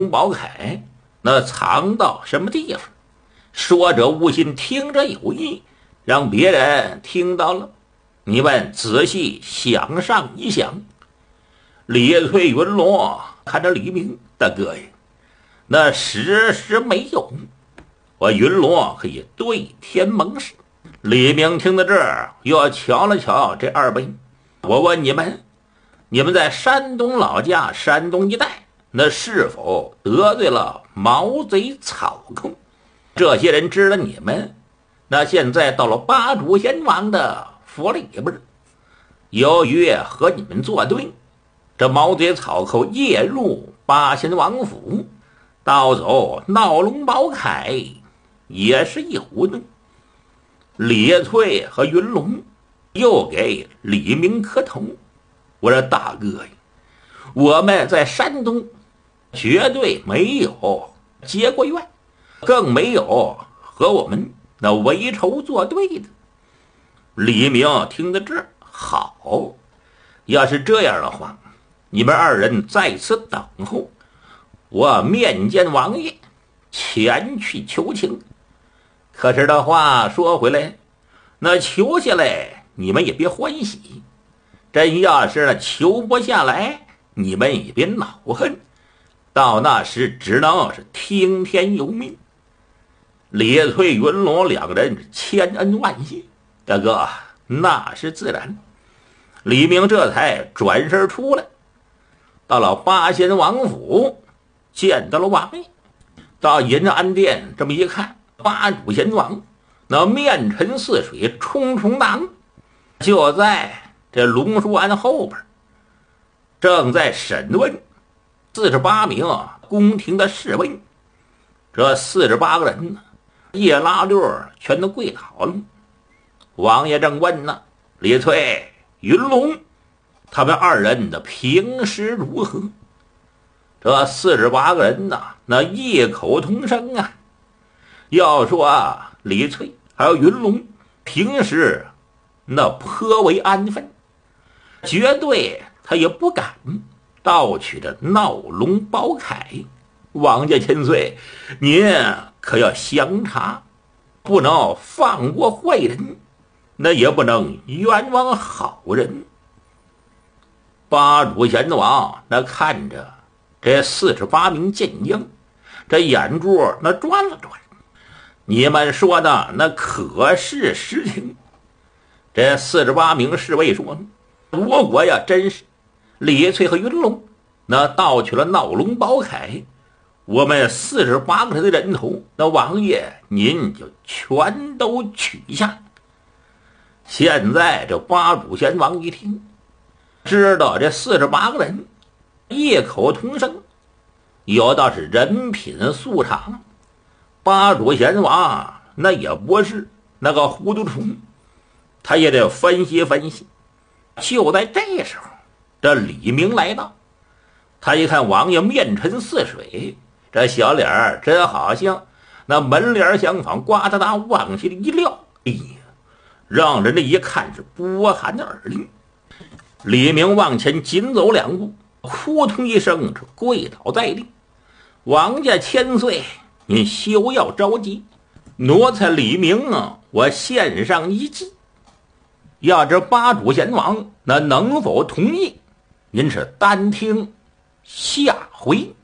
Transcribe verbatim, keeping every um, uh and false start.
宝铠那藏到什么地方？说者无心，听者有意，让别人听到了，你们仔细想上一想。李翠云龙看着李明，大哥呀，那时时没有，我云龙可以对天盟誓。李明听到这儿，又瞧了瞧这二位，我问你们，你们在山东老家山东一带，那是否得罪了毛贼草寇？这些人知了你们，那现在到了八主贤王的府里边，由于和你们作对，这毛贼草寇夜入八贤王府，盗走闹龙宝铠，也是一糊涂。李翠和云龙又给李明磕头，我说大哥呀，我们在山东绝对没有结过怨，更没有和我们那为仇作对的。李明听到这儿，好，要是这样的话，你们二人在此等候，我面见王爷，前去求情。可是的话说回来，那求下来你们也别欢喜，真要是那求不下来，你们也别恼恨，到那时只能是听天由命。李翠云龙两人千恩万谢，大哥那是自然。李明这才转身出来，到了八贤王府，见到了王爷。到银安殿这么一看，八主贤王那面沉似水，冲冲荡，就在这龙书庵后边，正在审问四十八名宫廷的侍卫。这四十八个人呢，一拉溜全都跪倒了。王爷正问呢，李翠、云龙他们二人的平时如何？这四十八个人呢，那异口同声啊，要说啊，李翠还有云龙平时那颇为安分，绝对他也不敢盗取这闹龙宝铠。王家千岁，您可要详查，不能放过坏人，那也不能冤枉好人。八主贤王那看着这四十八名剑将，这眼珠那转了转，你们说的那可是实情。这四十八名侍卫说，如果呀真是李翠和云龙那盗取了闹龙宝铠，我们四十八个人的人头，那王爷您就全都取下。现在这八主贤王一听，知道这四十八个人异口同声，有道是人品素常。八主贤王那也不是那个糊涂虫，他也得分析分析。就在这时候，这李明来到，他一看王爷面沉似水，这小脸儿真好像那门帘相仿，呱嗒嗒往下一撂，哎呀，让人家一看是波寒耳灵。李明往前紧走两步，扑通一声跪倒在地。王家千岁，您休要着急，奴才李明啊，我献上一计。要知八主贤王那能否同意，您是单听下回。